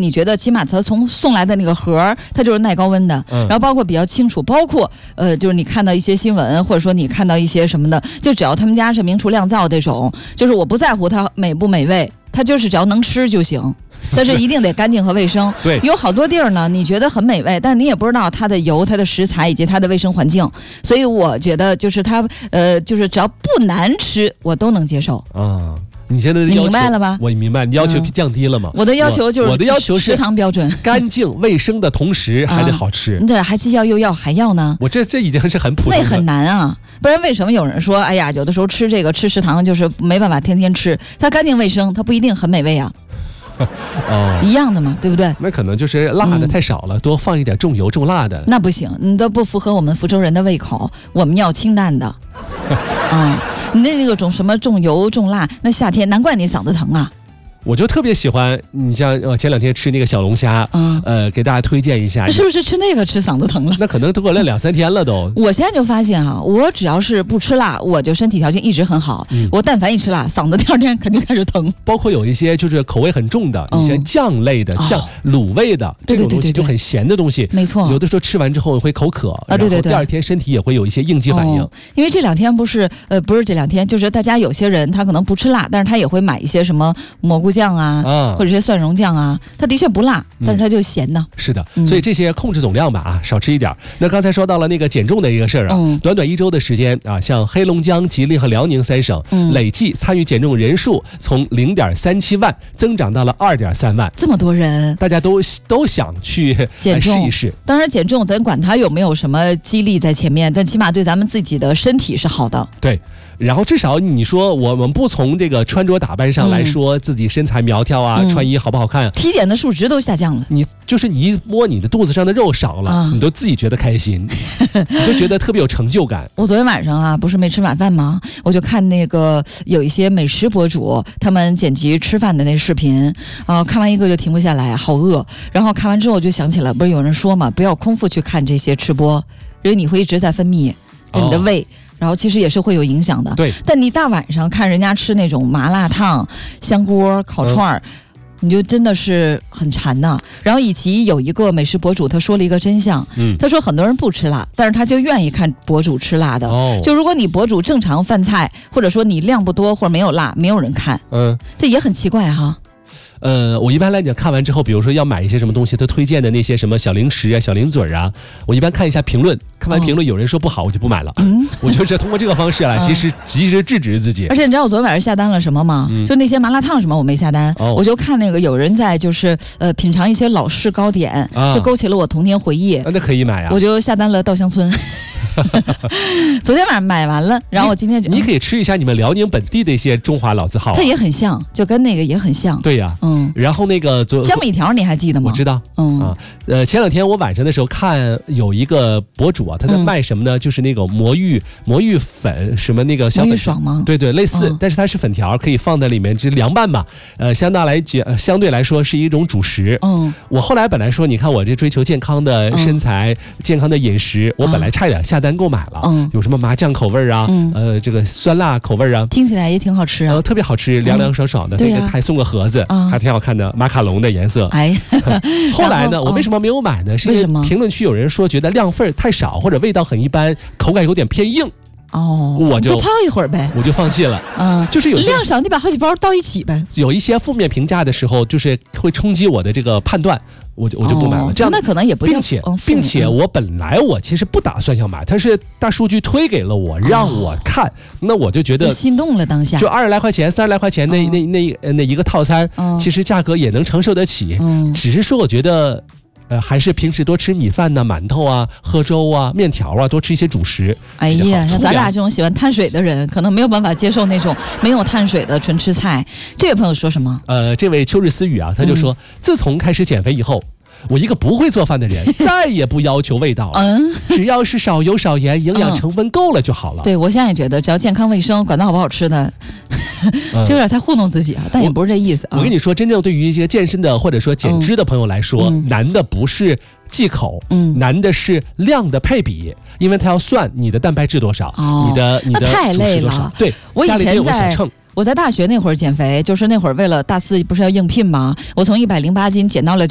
你觉得起码它送来的那个盒它就是耐高温的，然后包括比较清楚，包括就是你看到一些新闻，或者说你看到一些什么的，就只要他们家是明厨亮灶这种，就是我不在乎它美不美味，它就是只要能吃就行。但是一定得干净和卫生。 对， 有好多地儿呢，你觉得很美味，但你也不知道它的油、它的食材以及它的卫生环境。所以我觉得就是它，就是只要不难吃，我都能接受。 啊，你现在的要求你明白了吧？ 我明白，你要求降低了吗？ 我的要求就是我的要求是食堂标准， 干净卫生的同时还得好吃。 你这还既要又要还要呢？ 我这已经是很普通的。 那很难啊，不然为什么有人说，哎呀，有的时候吃食堂就是没办法天天吃，它干净卫生，它不一定很美味啊。一样的嘛，对不对？ 那可能就是辣的太少了，多放一点重油重辣的。 那不行，你都不符合我们福州人的胃口，我们要清淡的。你那个种什么重油重辣，那夏天难怪你嗓子疼啊。 我就特别喜欢，你像前2天吃那个小龙虾，给大家推荐一下。 是不是吃那个吃嗓子疼了？ 那可能都过了2、3天了都。 我现在就发现啊，我只要是不吃辣，我就身体条件一直很好。我但凡一吃辣，嗓子第2天肯定开始疼。 包括有一些就是口味很重的，一些酱类的、卤味的这种东西，就很咸的东西。 没错， 有的时候吃完之后会口渴，然后第2天身体也会有一些应激反应。 因为这2天不是这2天，就是大家有些人他可能不吃辣，但是他也会买一些什么蘑菇酱啊。或者这些蒜蓉酱啊，它的确不辣，但是它就咸呢。 是的，所以这些控制总量吧，少吃一点。那刚才说到了那个减重的一个事儿啊，短1周的时间啊，像黑龙江、吉林和辽宁3省，累计参与减重人数从0.37万增长到了2.3万。 这么多人， 大家都想去减重试一试。 当然，减重咱管它有没有什么激励在前面，但起码对咱们自己的身体是好的。 对。然后至少你说我们不从这个穿着打扮上来说自己身材苗条啊，穿衣好不好看， 体检的数值都下降了。 你一摸你的肚子上的肉少了，你都自己觉得开心，你就觉得特别有成就感。 我昨天晚上啊，不是没吃晚饭吗？我就看那个有一些美食博主他们剪辑吃饭的那视频看完一个就停不下来，好饿。然后看完之后我就想起来，不是有人说嘛，不要空腹去看这些吃播，因为你会一直在分泌对你的胃。然后其实也是会有影响的。 对， 但你大晚上看人家吃那种麻辣烫、香锅、烤串你就真的是很馋呐。然后以及有一个美食博主他说了一个真相，他说很多人不吃辣，但是他就愿意看博主吃辣的。就如果你博主正常饭菜，或者说你量不多或者没有辣，没有人看。这也很奇怪哈。 我一般来讲看完之后，比如说要买一些什么东西，他推荐的那些什么小零食啊、小零嘴啊，我一般看一下评论，看完评论有人说不好，我就不买了。我就是通过这个方式来及时制止自己。 而且你知道我昨天晚上下单了什么吗？就那些麻辣烫什么我没下单，我就看那个有人在就是品尝一些老式糕点，就勾起了我童年回忆。 那可以买啊， 我就下单了稻香村。昨天晚上买完了，然后我今天你可以吃一下你们辽宁本地的一些中华老字号， 它也很像，就跟那个也很像。 对呀，然后那个江米条你还记得吗？ 我知道，前2天我晚上的时候看有一个博主啊，他在卖什么呢？就是那种魔芋粉，什么那个小粉魔芋爽吗？ 对，类似，但是它是粉条，可以放在里面，就凉拌嘛。相对来说是一种主食。我后来本来说，你看我这追求健康的身材、健康的饮食，我本来差一点下单购买了。有什么麻酱口味啊，这个酸辣口味啊， 听起来也挺好吃啊， 特别好吃，凉凉爽爽的。这个还送个盒子，还挺好看的，马卡龙的颜色。后来呢，我为什么没有买呢？是因为评论区有人说觉得量份太少，或者味道很一般，口感有点偏硬。我就泡一会儿呗， 我就放弃了。就是有量少，你把好几包倒一起呗。 有一些负面评价的时候，就是会冲击我的这个判断，我就不买了。这样那可能也不并且我本来我其实不打算要买，它是大数据推给了我，让我看，那我就觉得心动了，当下就20来块钱、30来块钱那一个套餐，其实价格也能承受得起。只是说我觉得。还是平时多吃米饭呐、馒头啊、喝粥啊、面条啊，多吃一些主食。 哎呀，像咱俩这种喜欢碳水的人，可能没有办法接受那种没有碳水的纯吃菜。这位朋友说什么？ 这位秋日思雨啊，他就说，自从开始减肥以后。我一个不会做饭的人，再也不要求味道了，只要是少油少盐，营养成分够了就好了。 对，我现在也觉得，只要健康卫生，管它好不好吃的，这有点太糊弄自己啊，但也不是这意思啊。 我跟你说，真正对于一些健身的或者说减脂的朋友来说，难的不是忌口，难的是量的配比，因为它要算你的蛋白质多少，你的太累多少。对， 我以前我在大学那会儿减肥，就是那会儿为了大4不是要应聘吗？我从108斤减到了